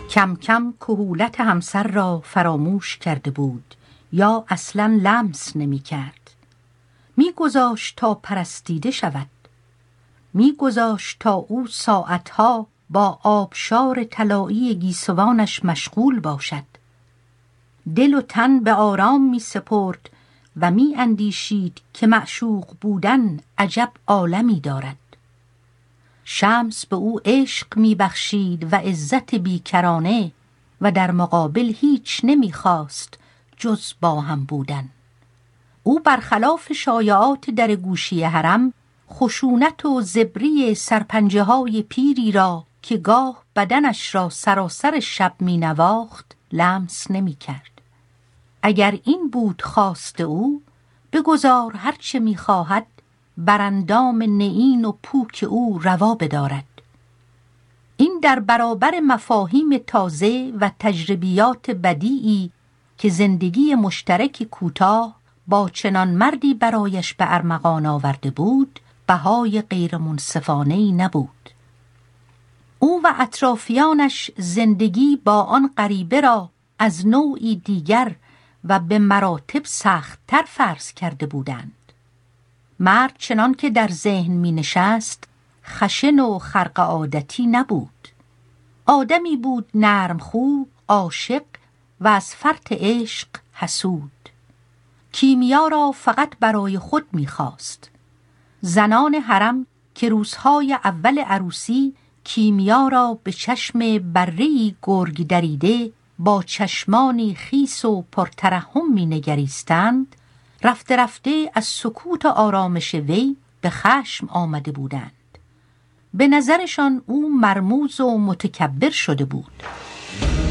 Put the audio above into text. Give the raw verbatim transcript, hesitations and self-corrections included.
کم کم کهولت همسر را فراموش کرده بود یا اصلاً لمس نمی کرد. می گذاشت تا پرستیده شود. می گذاشت تا او ساعتها با آبشار طلایی گیسوانش مشغول باشد. دل و تن به آرام می سپرد و می اندیشید که معشوق بودن عجب عالمی دارد. شمس به او عشق می بخشید و عزت بیکرانه و در مقابل هیچ نمی خواست جز با هم بودن. او برخلاف شایعات در گوشی حرم خشونت و زبری سرپنجه های پیری را که گاه بدنش را سراسر شب می نواخت لمس نمی کرد. اگر این بود خواست او، بگذار هرچه می خواهد براندام نئین و پوک او روا بدارد. این در برابر مفاهیم تازه و تجربیات بدیعی که زندگی مشترک کوتاه با چنان مردی برایش به ارمغان آورده بود بهای غیر منصفانه‌ای نبود. او و اطرافیانش زندگی با آن غریبه را از نوعی دیگر و به مراتب سخت‌تر فرض کرده بودند. مرد چنان که در ذهن می نشست خشن و خرق عادتی نبود. آدمی بود نرم خو، عاشق و از فرط عشق حسود. کیمیا را فقط برای خود می خواست. زنان حرم که روزهای اول عروسی کیمیا را به چشم بره‌ای گرگ دریده با چشمانی خیس و پرترحم می نگریستند، رفته رفته از سکوت و آرامش وی به خشم آمده بودند. به نظرشان او مرموز و متکبر شده بود.